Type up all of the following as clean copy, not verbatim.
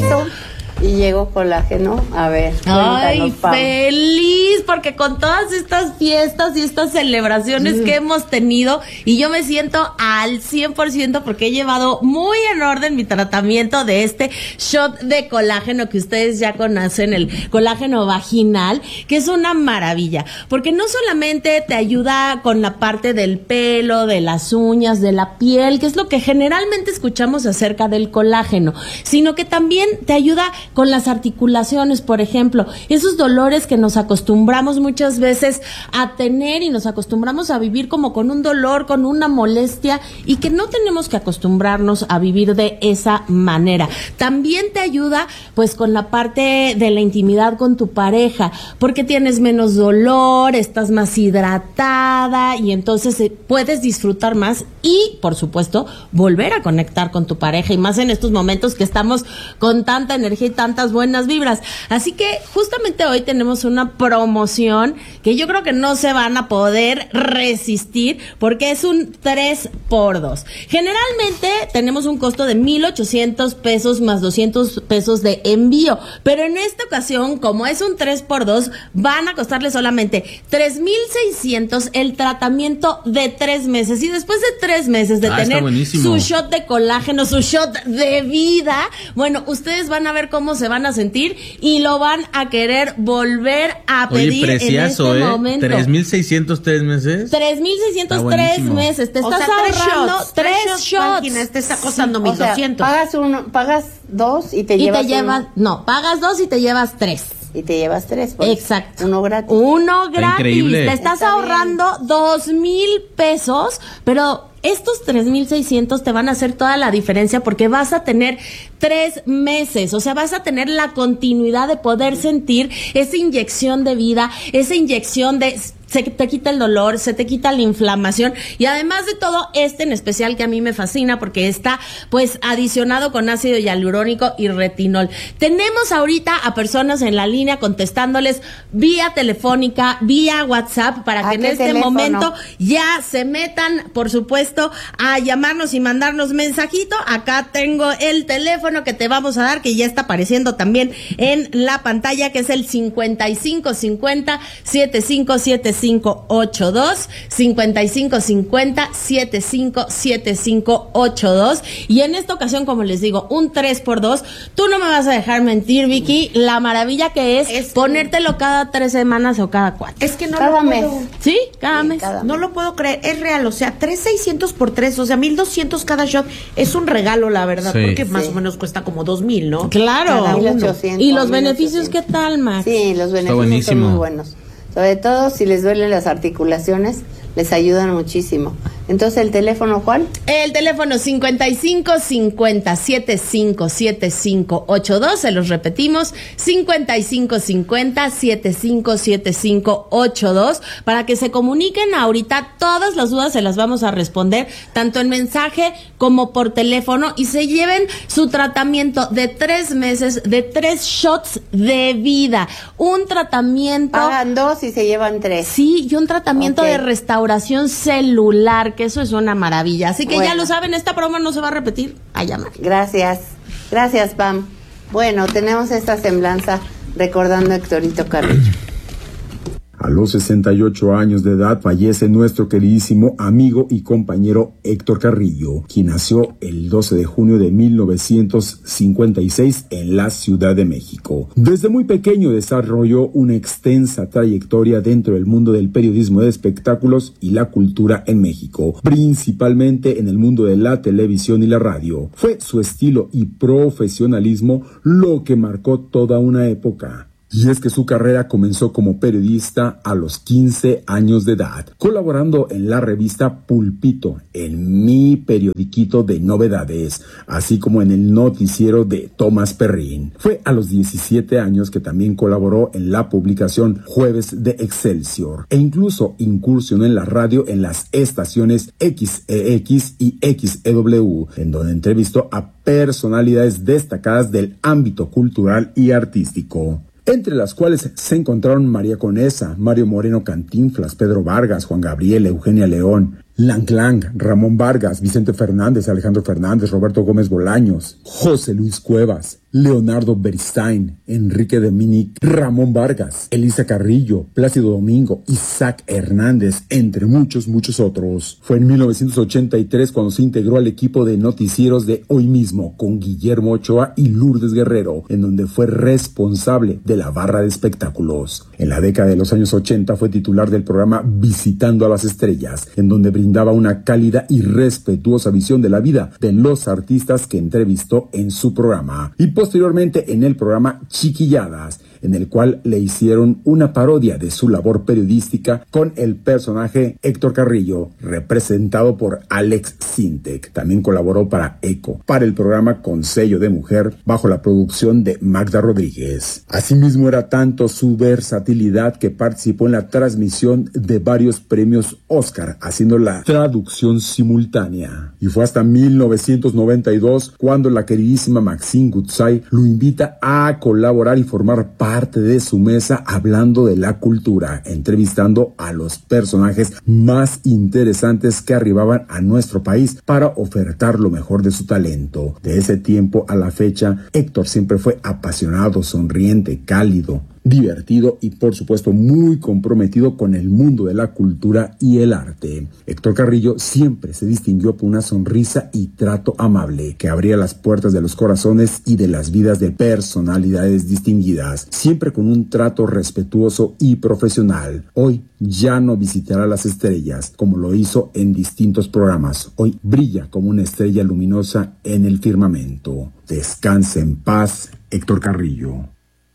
eso y llegó colágeno. A ver, ay, Pam. feliz, porque con todas estas fiestas y estas celebraciones que hemos tenido, y yo me siento al 100% porque he llevado muy en orden mi tratamiento de este shot de colágeno que ustedes ya conocen, el colágeno vaginal, que es una maravilla, porque no solamente te ayuda con la parte del pelo, de las uñas, de la piel, que es lo que generalmente escuchamos acerca del colágeno, sino que también te ayuda con las articulaciones, por ejemplo, esos dolores que nos acostumbramos muchas veces a tener y nos acostumbramos a vivir como con un dolor, con una molestia, y que no tenemos que acostumbrarnos a vivir de esa manera. También te ayuda pues con la parte de la intimidad con tu pareja, porque tienes menos dolor, estás más hidratada y entonces puedes disfrutar más y, por supuesto, volver a conectar con tu pareja, y más en estos momentos que estamos con tanta energía y tantas buenas vibras. Así que justamente hoy tenemos una promoción que yo creo que no se van a poder resistir, porque es un 3x2. Generalmente tenemos un costo de 1,800 pesos más 200 pesos de envío, pero en esta ocasión, como es un 3x2, van a costarle solamente 3,600 el tratamiento de 3 meses, y después de 3 meses de tener su shot de colágeno, su shot de vida, bueno, ustedes van a ver cómo se van a sentir y lo van a querer volver a pedir. Oye, precioso, en este momento. 3,600 3 meses. 3,600 3 meses. Te estás ahorrando 3 shots. Te está costando 1,200. Pagas 2 y te llevas no, pagas 2 y te llevas 3. Y te llevas 3. Pues, exacto. Uno gratis. Uno gratis. Increíble. Te estás ahorrando 2,000 pesos, pero estos 3,600 te van a hacer toda la diferencia, porque vas a tener 3 meses, o sea, vas a tener la continuidad de poder sentir esa inyección de vida, esa inyección de... Se te quita el dolor, se te quita la inflamación, y además de todo, en especial que a mí me fascina porque está pues adicionado con ácido hialurónico y retinol. Tenemos ahorita a personas en la línea contestándoles vía telefónica, vía WhatsApp, para que en este momento ya se metan, por supuesto, a llamarnos y mandarnos mensajito. Acá tengo el teléfono que te vamos a dar, que ya está apareciendo también en la pantalla, que es el 5550-757582, 5550-757582. Y en esta ocasión, como les digo, un 3x2. Tú no me vas a dejar mentir, Vicky, la maravilla que es ponértelo cada 3 semanas o cada 4. Es que no cada lo mes. puedo. ¿Sí? Cada mes. No lo puedo creer, es real, o sea, 3,600 por 3, o sea, 1,200 cada shot. Es un regalo, la verdad, porque más o menos cuesta como 2,000, ¿no? Claro. 1,800. ¿Y los beneficios qué tal, Max? Sí, los beneficios son muy buenos. Sobre todo si les duelen las articulaciones, les ayudan muchísimo. Entonces, ¿el teléfono cuál? El teléfono 5550-757582, se los repetimos, 5550-757582, para que se comuniquen ahorita. Todas las dudas se las vamos a responder, tanto en mensaje como por teléfono, y se lleven su tratamiento de 3 meses, de 3 shots de vida. Un tratamiento... Pagan 2 y se llevan 3. Sí, y un tratamiento de restauración celular, que eso es una maravilla. Así que ya lo saben, esta promo no se va a repetir. A llamar. Gracias, Pam. Bueno, tenemos esta semblanza recordando a Héctorito Carrillo. A los 68 años de edad fallece nuestro queridísimo amigo y compañero Héctor Carrillo, quien nació el 12 de junio de 1956 en la Ciudad de México. Desde muy pequeño desarrolló una extensa trayectoria dentro del mundo del periodismo de espectáculos y la cultura en México, principalmente en el mundo de la televisión y la radio. Fue su estilo y profesionalismo lo que marcó toda una época. Y es que su carrera comenzó como periodista a los 15 años de edad, colaborando en la revista Pulpito, en Mi Periodiquito de Novedades, así como en el noticiero de Tomás Perrín. Fue a los 17 años que también colaboró en la publicación Jueves de Excelsior, e incluso incursionó en la radio en las estaciones XEX y XEW, en donde entrevistó a personalidades destacadas del ámbito cultural y artístico, entre las cuales se encontraron María Conesa, Mario Moreno Cantinflas, Pedro Vargas, Juan Gabriel, Eugenia León, Lang Lang, Ramón Vargas, Vicente Fernández, Alejandro Fernández, Roberto Gómez Bolaños, José Luis Cuevas, Leonardo Beristain, Enrique Dominic, Ramón Vargas, Elisa Carrillo, Plácido Domingo, Isaac Hernández, entre muchos otros. Fue en 1983 cuando se integró al equipo de noticieros de Hoy Mismo con Guillermo Ochoa y Lourdes Guerrero, en donde fue responsable de la barra de espectáculos. En la década de los años 80 fue titular del programa Visitando a las Estrellas, en donde brindaba una cálida y respetuosa visión de la vida de los artistas que entrevistó en su programa. Y posteriormente en el programa Chiquilladas, en el cual le hicieron una parodia de su labor periodística con el personaje Héctor Carrillo, representado por Alex Sintek. También colaboró para ECO, para el programa Con Sello de Mujer, bajo la producción de Magda Rodríguez. Asimismo, era tanto su versatilidad que participó en la transmisión de varios premios Oscar, haciendo la traducción simultánea. Y fue hasta 1992 cuando la queridísima Maxine Goodside lo invita a colaborar y formar parte de su mesa hablando de la cultura, entrevistando a los personajes más interesantes que arribaban a nuestro país para ofertar lo mejor de su talento. De ese tiempo a la fecha, Héctor siempre fue apasionado, sonriente, cálido, divertido y por supuesto muy comprometido con el mundo de la cultura y el arte. Héctor Carrillo siempre se distinguió por una sonrisa y trato amable que abría las puertas de los corazones y de las vidas de personalidades distinguidas, siempre con un trato respetuoso y profesional. Hoy ya no visitará las estrellas como lo hizo en distintos programas. Hoy brilla como una estrella luminosa en el firmamento. Descanse en paz, Héctor Carrillo.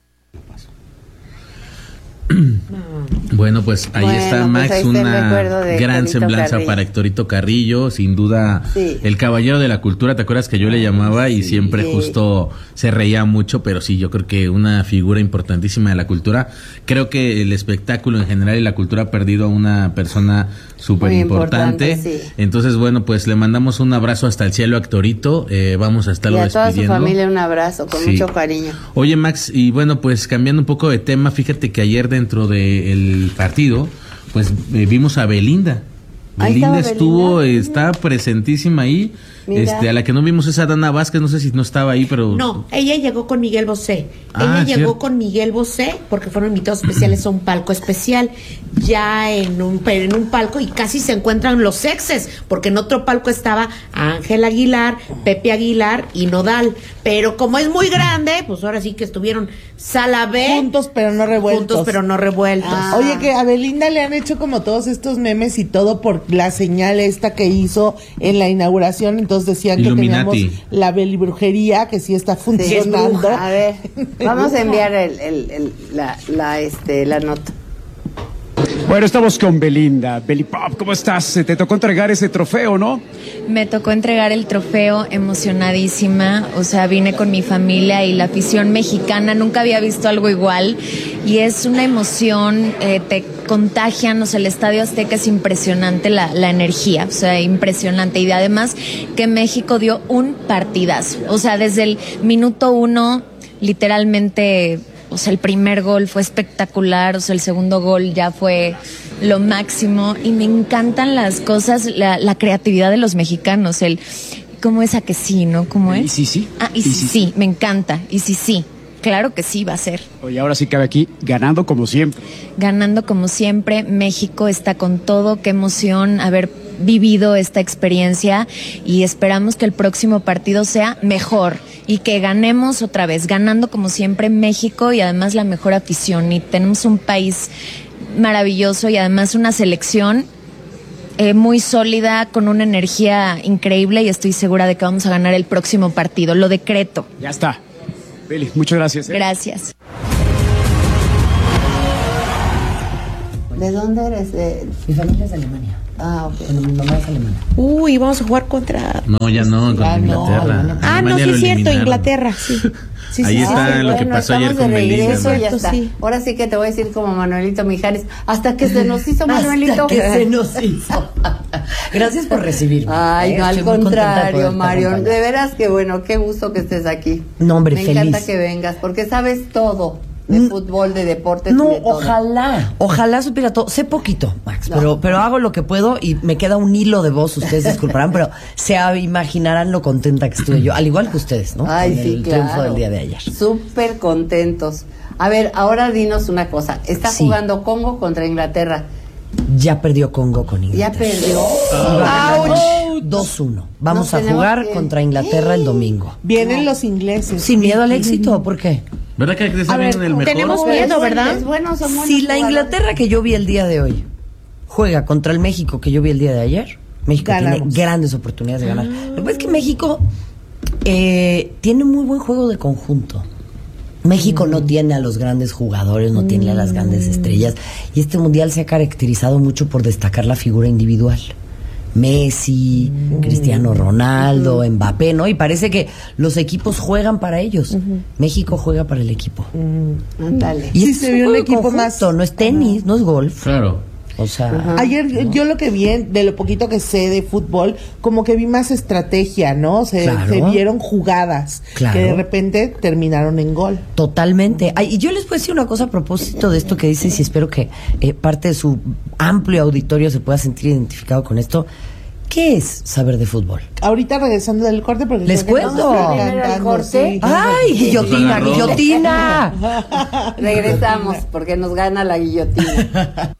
Bueno, pues ahí está Max, pues ahí una gran Héctorito semblanza Carrillo. para Héctorito Carrillo, sin duda, sí. El caballero de la cultura. ¿Te acuerdas que yo le llamaba y siempre justo se reía mucho? Pero sí, yo creo que una figura importantísima de la cultura. Creo que el espectáculo en general y la cultura ha perdido a una persona súper importante. Sí. Entonces, bueno, pues le mandamos un abrazo hasta el cielo a Héctorito. Vamos a estarlo despidiendo. Y a toda su familia un abrazo con mucho cariño. Oye, Max, y bueno, pues cambiando un poco de tema, fíjate que ayer dentro del partido, pues vimos a Belinda. Belinda estuvo, está presentísima ahí. A la que no vimos es a Dana Vázquez, no sé si no estaba ahí, pero... No, ella llegó con Miguel Bosé. Ah, ella llegó con Miguel Bosé porque fueron invitados especiales a un palco especial, ya en un palco, y casi se encuentran los exes, porque en otro palco estaba Ángel Aguilar, Pepe Aguilar y Nodal, pero como es muy grande, pues ahora sí que estuvieron sala B. Juntos pero no revueltos. Oye, que a Belinda le han hecho como todos estos memes y todo por la señal esta que hizo en la inauguración. Entonces decían Illuminati. que teníamos la belibrujería, que sí está funcionando. Sí, a ver, vamos a enviar la nota. Bueno, estamos con Belinda. Belipop, ¿cómo estás? Te tocó entregar ese trofeo, ¿no? Me tocó entregar el trofeo, emocionadísima. O sea, vine con mi familia y la afición mexicana. Nunca había visto algo igual. Y es una emoción, te contagian. O sea, el Estadio Azteca es impresionante, la energía. O sea, impresionante. Y además que México dio un partidazo. O sea, desde el minuto 1, literalmente... O sea, el primer gol fue espectacular, o sea, el segundo gol ya fue lo máximo. Y me encantan las cosas, la creatividad de los mexicanos, ¿cómo es a que sí, no? ¿Cómo es? Y sí. Ah, y sí, me encanta. Y sí, claro que sí va a ser. Oye, ahora sí cabe aquí, ganando como siempre. Ganando como siempre, México está con todo, qué emoción haber vivido esta experiencia y esperamos que el próximo partido sea mejor y que ganemos otra vez, ganando como siempre México y además la mejor afición, y tenemos un país maravilloso y además una selección muy sólida, con una energía increíble, y estoy segura de que vamos a ganar el próximo partido, lo decreto. Ya está. Beli, muchas gracias. Gracias. ¿De dónde eres? Mi familia es de Alemania. Ah, ok. Bueno, mi mamá es alemana. Uy, vamos a jugar contra... No, ya no, contra Inglaterra. No, sí es cierto, Inglaterra, sí. Ahí está lo que pasó ayer con Belinda. Eso ya está. Sí. Ahora sí que te voy a decir como Manuelito Mijares, hasta que se nos hizo, Manuelito. Hasta que se nos hizo. Gracias por recibirme. Ay, no, al Estoy muy contrario, contenta de Mario. De veras que bueno, qué gusto que estés aquí. No, hombre, Me feliz. encanta que vengas, porque sabes todo. de fútbol, de deportes. No, y de todo. ojalá supiera todo. Sé poquito, Max, pero hago lo que puedo y me queda un hilo de voz, ustedes disculparán, pero se imaginarán lo contenta que estuve yo, al igual que ustedes, ¿no? Ay, con sí, el claro. triunfo del día de ayer. Súper contentos. A ver, ahora dinos una cosa. Está jugando Congo contra Inglaterra. Ya perdió Congo con Inglaterra. Ya perdió. ¡Auch! 2-1. Vamos a jugar contra Inglaterra el domingo. Vienen los ingleses. Sin miedo al éxito, ¿por qué? ¿Verdad que está bien el mejor? tenemos miedo, ¿verdad? Es bueno, son buenos Si la jugadores. Inglaterra que yo vi el día de hoy juega contra el México que yo vi el día de ayer, México Ganamos. tiene grandes oportunidades de ganar. Lo que pasa es que México tiene muy buen juego de conjunto. México no tiene a los grandes jugadores, no tiene a las grandes estrellas. Y este mundial se ha caracterizado mucho por destacar la figura individual. Messi, Cristiano Ronaldo, Mbappé, ¿no? Y parece que los equipos juegan para ellos. México juega para el equipo. Ándale. Y Sí, este se es vio un juego equipo conjunto, más- no es tenis, no es golf. Claro. O sea, Ayer yo lo que vi, de lo poquito que sé de fútbol, como que vi más estrategia, ¿no? Se vieron jugadas Claro. que de repente terminaron en gol. totalmente. Ay, y yo les puedo decir una cosa a propósito de esto que dices y espero que parte de su amplio auditorio se pueda sentir identificado con esto. ¿Qué es saber de fútbol? Ahorita regresando del corte, porque Les creo que nos cuento. está ¿Primero el encantando, corte? sí. ¡Ay, guillotina, agarró. guillotina! Regresamos porque nos gana la guillotina.